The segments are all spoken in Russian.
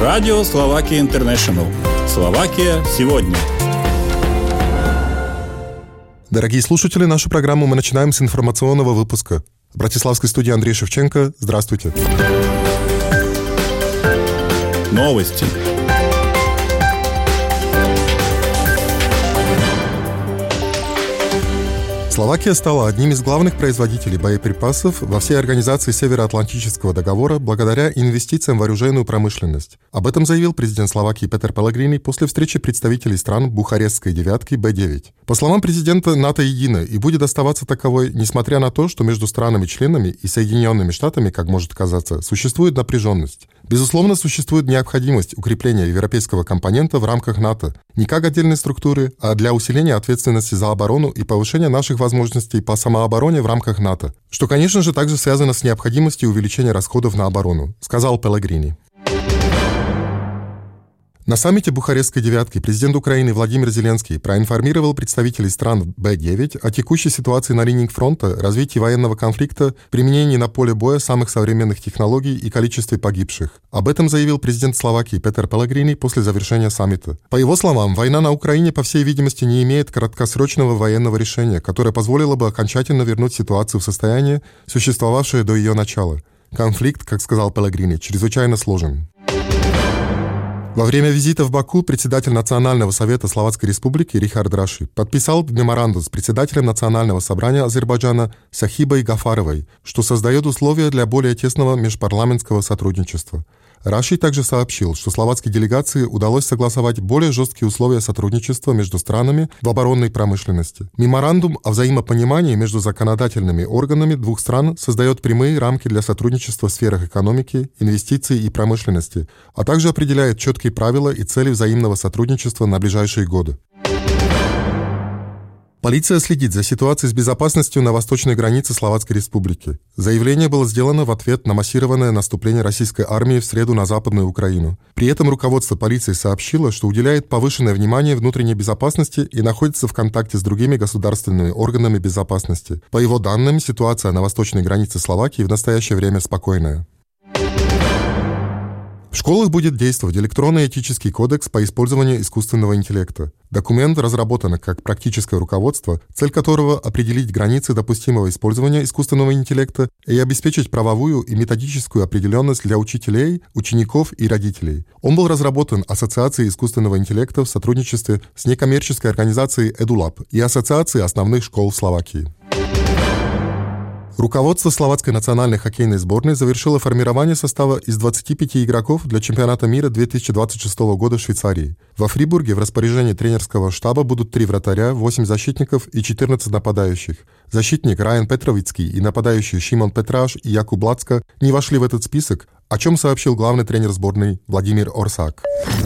Радио Словакия Интернешнл. Словакия сегодня. Дорогие слушатели, нашу программу мы начинаем с информационного выпуска. В братиславской студии Андрей Шевченко. Здравствуйте. Новости. Словакия стала одним из главных производителей боеприпасов во всей организации Североатлантического договора благодаря инвестициям в оружейную промышленность. Об этом заявил президент Словакии Петер Пелегрини после встречи представителей стран Бухарестской девятки Б9. По словам президента, НАТО едино и будет оставаться таковой, несмотря на то, что между странами-членами и Соединенными Штатами, как может казаться, существует напряженность. Безусловно, существует необходимость укрепления европейского компонента в рамках НАТО не как отдельной структуры, а для усиления ответственности за оборону и повышения наших возможностей по самообороне в рамках НАТО, что, конечно же, также связано с необходимостью увеличения расходов на оборону, сказал Пелегрини. На саммите Бухарестской девятки президент Украины Владимир Зеленский проинформировал представителей стран Б9 о текущей ситуации на линии фронта, развитии военного конфликта, применении на поле боя самых современных технологий и количестве погибших. Об этом заявил президент Словакии Петер Пелегрини после завершения саммита. По его словам, война на Украине, по всей видимости, не имеет краткосрочного военного решения, которое позволило бы окончательно вернуть ситуацию в состояние, существовавшее до ее начала. Конфликт, как сказал Пелегрини, чрезвычайно сложен. Во время визита в Баку председатель Национального совета Словацкой Республики Рихард Раши подписал меморандум с председателем Национального собрания Азербайджана Сахибой Гафаровой, что создает условия для более тесного межпарламентского сотрудничества. Раши также сообщил, что словацкой делегации удалось согласовать более жесткие условия сотрудничества между странами в оборонной промышленности. Меморандум о взаимопонимании между законодательными органами двух стран создает прямые рамки для сотрудничества в сферах экономики, инвестиций и промышленности, а также определяет четкие правила и цели взаимного сотрудничества на ближайшие годы. Полиция следит за ситуацией с безопасностью на восточной границе Словацкой Республики. Заявление было сделано в ответ на массированное наступление российской армии в среду на Западную Украину. При этом руководство полиции сообщило, что уделяет повышенное внимание внутренней безопасности и находится в контакте с другими государственными органами безопасности. По его данным, ситуация на восточной границе Словакии в настоящее время спокойная. В школах будет действовать электронный этический кодекс по использованию искусственного интеллекта. Документ разработан как практическое руководство, цель которого – определить границы допустимого использования искусственного интеллекта и обеспечить правовую и методическую определенность для учителей, учеников и родителей. Он был разработан Ассоциацией искусственного интеллекта в сотрудничестве с некоммерческой организацией EduLab и Ассоциацией основных школ в Словакии. Руководство словацкой национальной хоккейной сборной завершило формирование состава из 25 игроков для чемпионата мира 2026 года в Швейцарии. Во Фрибурге в распоряжении тренерского штаба будут 3 вратаря, 8 защитников и 14 нападающих. Защитник Райан Петровицкий и нападающие Шимон Петраш и Якуб Лацка не вошли в этот список, о чем сообщил главный тренер сборной Владимир Орсак.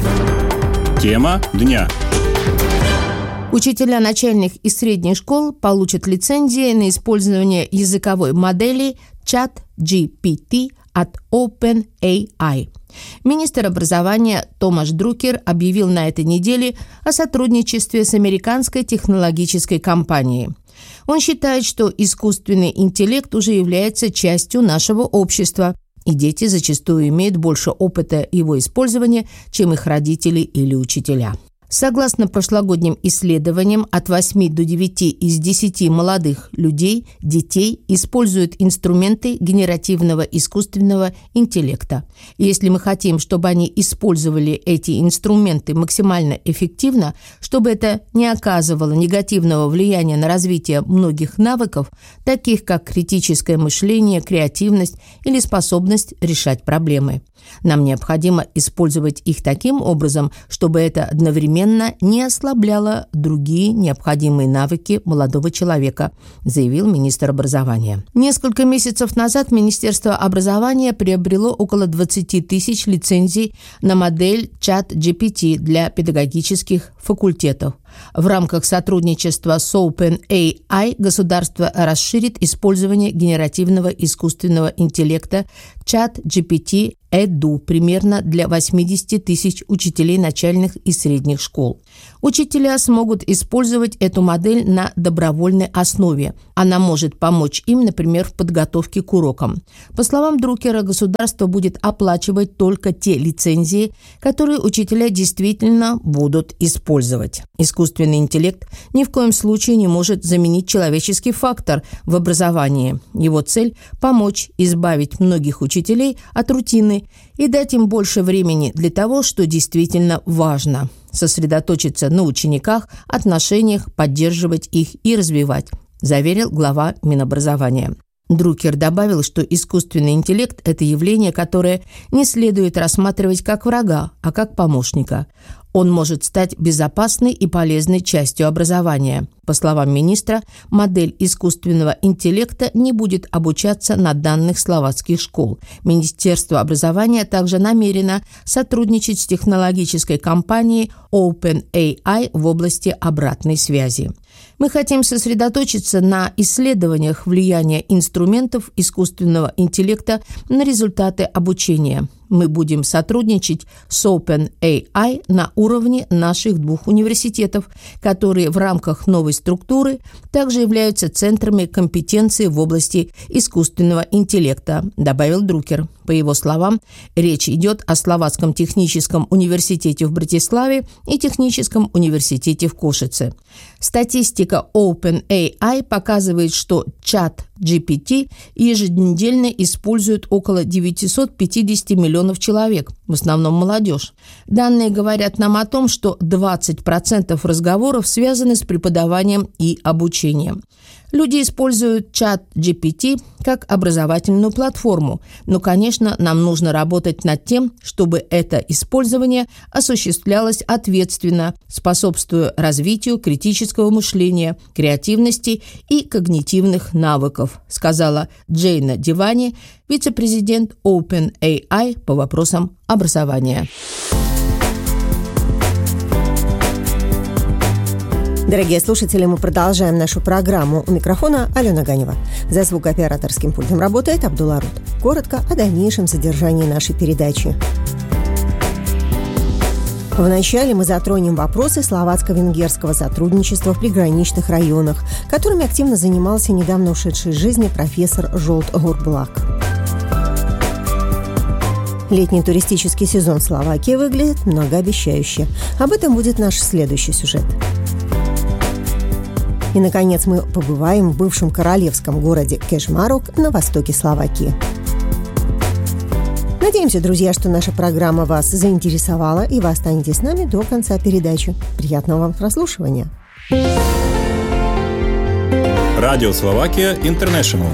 Тема дня. Учителя начальных и средних школ получат лицензии на использование языковой модели ChatGPT от OpenAI. Министр образования Томаш Друкер объявил на этой неделе о сотрудничестве с американской технологической компанией. Он считает, что искусственный интеллект уже является частью нашего общества, и дети зачастую имеют больше опыта его использования, чем их родители или учителя. Согласно прошлогодним исследованиям, от 8 до 9 из 10 молодых людей, детей, используют инструменты генеративного искусственного интеллекта. И если мы хотим, чтобы они использовали эти инструменты максимально эффективно, чтобы это не оказывало негативного влияния на развитие многих навыков, таких как критическое мышление, креативность или способность решать проблемы. Нам необходимо использовать их таким образом, чтобы это одновременно не ослабляло другие необходимые навыки молодого человека, заявил министр образования. Несколько месяцев назад Министерство образования приобрело около 20 тысяч лицензий на модель ChatGPT для педагогических факультетов. В рамках сотрудничества с OpenAI государство расширит использование генеративного искусственного интеллекта ChatGPT Эду примерно для 80 тысяч учителей начальных и средних школ. Учителя смогут использовать эту модель на добровольной основе. Она может помочь им, например, в подготовке к урокам. По словам Друкера, государство будет оплачивать только те лицензии, которые учителя действительно будут использовать. Искусственный интеллект ни в коем случае не может заменить человеческий фактор в образовании. Его цель – помочь избавить многих учителей от рутины и дать им больше времени для того, что действительно важно – сосредоточиться на учениках, отношениях, поддерживать их и развивать, заверил глава Минобразования. Друкер добавил, что искусственный интеллект – это явление, которое не следует рассматривать как врага, а как помощника. Он может стать безопасной и полезной частью образования. По словам министра, модель искусственного интеллекта не будет обучаться на данных словацких школ. Министерство образования также намерено сотрудничать с технологической компанией OpenAI в области обратной связи. Мы хотим сосредоточиться на исследованиях влияния инструментов искусственного интеллекта на результаты обучения. Мы будем сотрудничать с OpenAI на уровне наших 2 университетов, которые в рамках новой структуры также являются центрами компетенции в области искусственного интеллекта, добавил Друкер. По его словам, речь идет о Словацком техническом университете в Братиславе и Техническом университете в Кошице. Статистика OpenAI показывает, что чат GPT еженедельно используют около 950 миллионов человек, в основном молодежь. Данные говорят нам о том, что 20% разговоров связаны с преподаванием и обучением. Люди используют чат GPT как образовательную платформу, но, конечно, нам нужно работать над тем, чтобы это использование осуществлялось ответственно, способствуя развитию критического мышления, креативности и когнитивных навыков, сказала Джейна Дивани, вице-президент OpenAI по вопросам образования. Дорогие слушатели, мы продолжаем нашу программу. У микрофона Алена Ганева. За звукооператорским пультом работает Абдулла Рут. Коротко о дальнейшем содержании нашей передачи. Вначале мы затронем вопросы словацко-венгерского сотрудничества в приграничных районах, которыми активно занимался недавно ушедший из жизни профессор Žolt Horbuľák. Летний туристический сезон Словакии выглядит многообещающе. Об этом будет наш следующий сюжет. И, наконец, мы побываем в бывшем королевском городе Кешмарок на востоке Словакии. Надеемся, друзья, что наша программа вас заинтересовала, и вы останетесь с нами до конца передачи. Приятного вам прослушивания. Радио Словакия Интернешнл.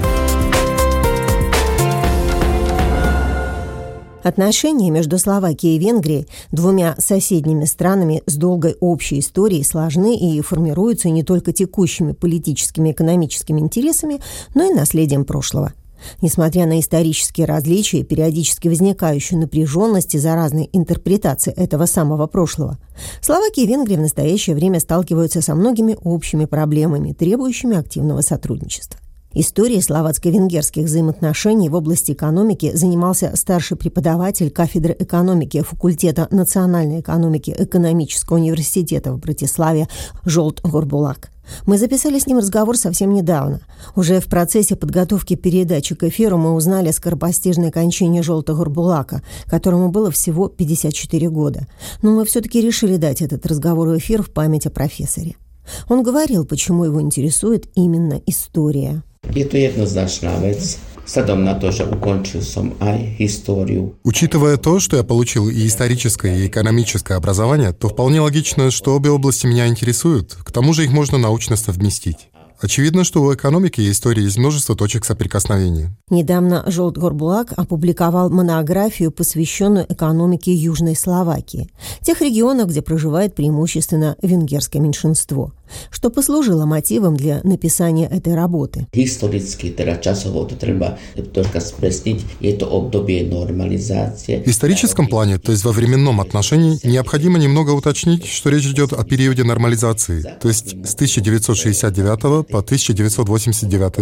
Отношения между Словакией и Венгрией, 2 соседними странами с долгой общей историей, сложны и формируются не только текущими политическими и экономическими интересами, но и наследием прошлого. Несмотря на исторические различия и периодически возникающую напряженность из-за разной интерпретации этого самого прошлого, Словакия и Венгрия в настоящее время сталкиваются со многими общими проблемами, требующими активного сотрудничества. Историей словацко-венгерских взаимоотношений в области экономики занимался старший преподаватель кафедры экономики факультета национальной экономики Экономического университета в Братиславе Žolt Horbuľák. Мы записали с ним разговор совсем недавно. Уже в процессе подготовки передачи к эфиру мы узнали о скоропостижной кончине Žolta Horbuľáka, которому было всего 54 года. Но мы все-таки решили дать этот разговор в эфир в память о профессоре. Он говорил, почему его интересует именно история. Je to jednoznačná vec, vzhľadom na to, že ukončil som aj históriu. Учитывая то, что я получил и историческое, и экономическое образование, то вполне логично, что обе области меня интересуют. К тому же их можно научно совместить. Очевидно, что у экономики и истории есть множество точек соприкосновения. Недавно Žolt Horbuľák опубликовал монографию, посвященную экономике Южной Словакии, тех регионов, где проживает преимущественно венгерское меньшинство, что послужило мотивом для написания этой работы. Historicky, teda časovo to treba troška spresniť, je to obdobie normalizácie. В историческом плане, то есть во временном отношении, необходимо немного уточнить, что речь идет о периоде нормализации, то есть с 1969 по 1989 год.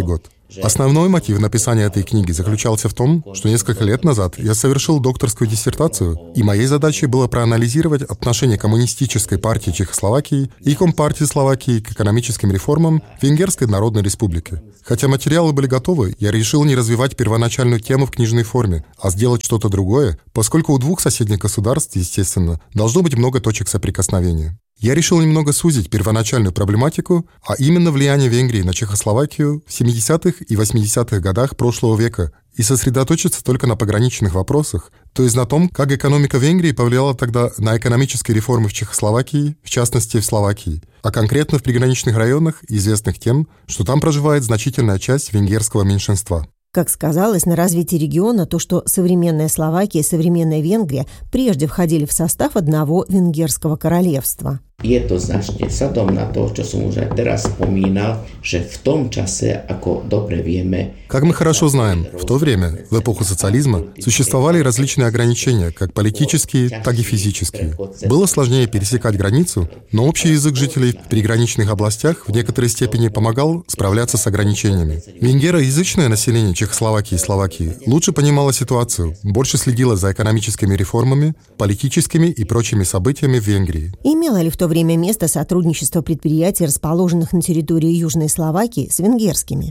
Основной мотив написания этой книги заключался в том, что несколько лет назад я совершил докторскую диссертацию, и моей задачей было проанализировать отношение Коммунистической партии Чехословакии и Компартии Словакии к экономическим реформам в Венгерской Народной Республике. Хотя материалы были готовы, я решил не развивать первоначальную тему в книжной форме, а сделать что-то другое, поскольку у двух соседних государств, естественно, должно быть много точек соприкосновения. Я решил немного сузить первоначальную проблематику, а именно влияние Венгрии на Чехословакию в 70-х и 80-х годах прошлого века, и сосредоточиться только на пограничных вопросах, то есть на том, как экономика Венгрии повлияла тогда на экономические реформы в Чехословакии, в частности в Словакии, а конкретно в приграничных районах, известных тем, что там проживает значительная часть венгерского меньшинства. Как сказалось, на развитие региона то, что современная Словакия и современная Венгрия прежде входили в состав одного венгерского королевства. Jednoznačne, vzhľadom na to, čo som už aj teraz spomínal, že v tom čase, ako dobre vieme... Как мы хорошо знаем, в то время, в эпоху социализма, существовали различные ограничения, как политические, так и физические. Было сложнее пересекать границу, но общий язык жителей в приграничных областях в некоторой степени помогал справляться с ограничениями. Венгероязычное население Чехословакии и Словакии лучше понимало ситуацию, больше следило за экономическими реформами, политическими и прочими событиями в Венгрии. Имело ли в то время место сотрудничество предприятий, расположенных на территории Южной Словакии, с венгерскими?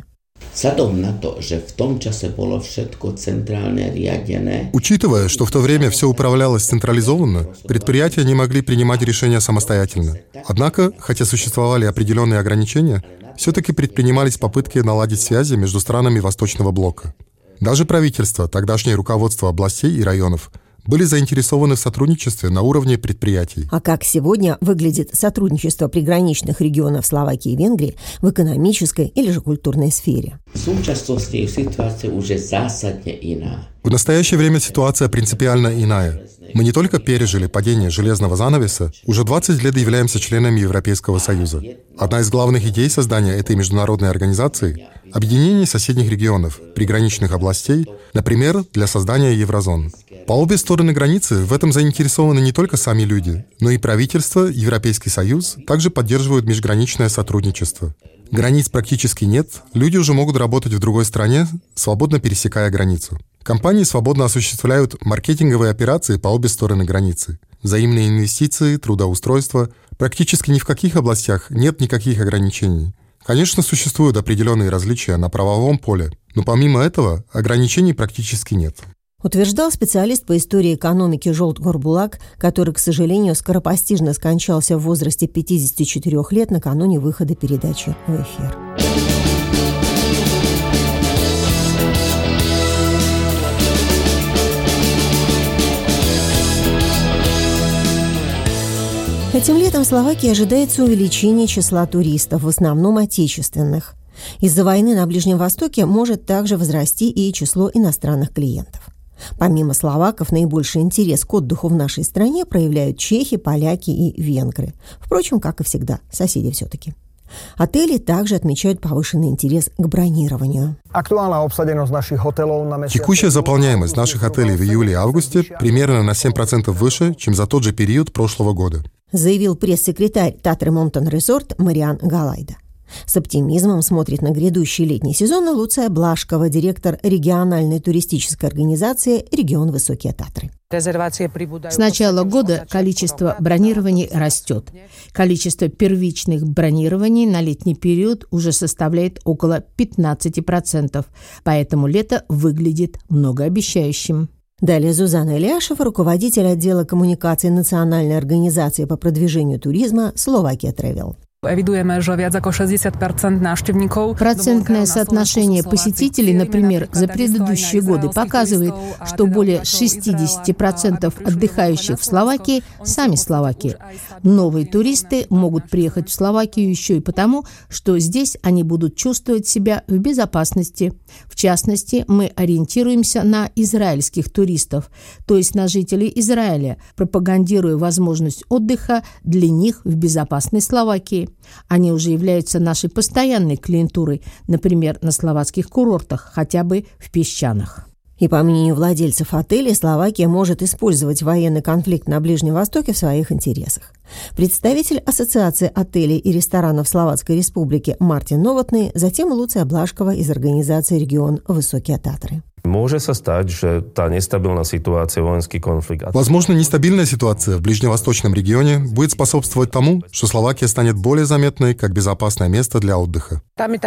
Учитывая, что в то время все управлялось централизованно, предприятия не могли принимать решения самостоятельно. Однако, хотя существовали определенные ограничения, все-таки предпринимались попытки наладить связи между странами Восточного блока. Даже правительство, тогдашнее руководство областей и районов, были заинтересованы в сотрудничестве на уровне предприятий. А как сегодня выглядит сотрудничество приграничных регионов Словакии и Венгрии в экономической или же культурной сфере? В настоящее время ситуация принципиально иная. Мы не только пережили падение железного занавеса, уже 20 лет являемся членами Европейского Союза. Одна из главных идей создания этой международной организации – объединение соседних регионов, приграничных областей, например, для создания еврозон. По обе стороны границы в этом заинтересованы не только сами люди, но и правительство, Европейский Союз также поддерживают межграничное сотрудничество. Границ практически нет, люди уже могут работать в другой стране, свободно пересекая границу. Компании свободно осуществляют маркетинговые операции по обе стороны границы. Взаимные инвестиции, трудоустройство. Практически ни в каких областях нет никаких ограничений. Конечно, существуют определенные различия на правовом поле, но помимо этого ограничений практически нет. Утверждал специалист по истории экономики Жолт Горбулак, который, к сожалению, скоропостижно скончался в возрасте 54 лет накануне выхода передачи в эфир. Этим летом в Словакии ожидается увеличение числа туристов, в основном отечественных. Из-за войны на Ближнем Востоке может также возрасти и число иностранных клиентов. Помимо словаков, наибольший интерес к отдыху в нашей стране проявляют чехи, поляки и венгры. Впрочем, как и всегда, соседи все-таки. Отели также отмечают повышенный интерес к бронированию. Текущая заполняемость наших отелей в июле и августе примерно на 7% выше, чем за тот же период прошлого года, заявил пресс-секретарь Татры Монтон Резорт Мариан Галайда. С оптимизмом смотрит на грядущий летний сезон Луция Блашкова, директор региональной туристической организации «Регион Высокие Татры». С начала года количество бронирований растет. Количество первичных бронирований на летний период уже составляет около 15%, поэтому лето выглядит многообещающим. Далее Зузана Ильяшева, руководитель отдела коммуникации Национальной организации по продвижению туризма «Словакия Тревел». Процентное соотношение посетителей, например, за предыдущие годы показывает, что более 60% отдыхающих в Словакии сами словаки. Новые туристы могут приехать в Словакию еще и потому, что здесь они будут чувствовать себя в безопасности. В частности, мы ориентируемся на израильских туристов, то есть на жителей Израиля, пропагандируя возможность отдыха для них в безопасной Словакии. Они уже являются нашей постоянной клиентурой, например, на словацких курортах, хотя бы в песчаных. И по мнению владельцев отелей, Словакия может использовать военный конфликт на Ближнем Востоке в своих интересах. Представитель Ассоциации отелей и ресторанов Словацкой Республики Мартин Новотный, затем Луция Блашкова из организации «Регион Высокие Татры». Môže sa stať, že tá nestabilná situácia, vojenský конфликт. Возможно, нестабильная ситуация в ближневосточном регионе будет способствовать тому, что Словакия станет более заметной как безопасное место для отдыха.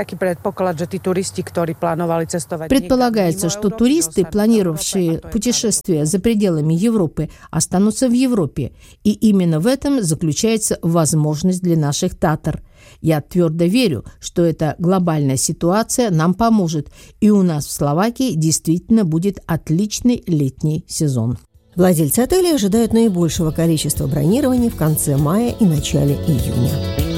Предполагается, что туристы, планировавшие путешествия за пределами Европы, останутся в Европе. И именно в этом заключается возможность для наших татар. Я твердо верю, что эта глобальная ситуация нам поможет, и у нас в Словакии действительно будет отличный летний сезон. Владельцы отелей ожидают наибольшего количества бронирований в конце мая и начале июня.